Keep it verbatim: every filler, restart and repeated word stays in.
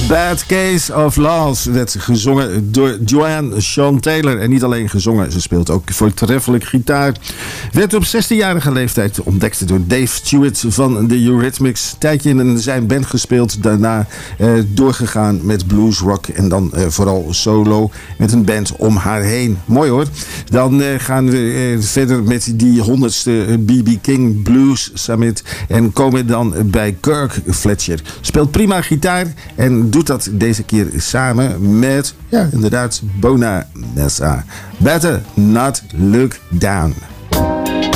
Bad Case of Loss werd gezongen door Joanne Sean Taylor. En niet alleen gezongen, ze speelt ook voortreffelijk gitaar. Werd op zestienjarige leeftijd ontdekt door Dave Stewart van de Eurythmics. Tijdje in zijn band gespeeld, daarna eh, doorgegaan met blues rock en dan eh, vooral solo met een band om haar heen. Mooi hoor. Dan eh, gaan we eh, verder met die honderdste B B King Blues Summit en komen dan bij Kirk Fletcher. Speelt prima gitaar en doet dat deze keer samen met, ja inderdaad, Bona Messa. Better Not Look Down.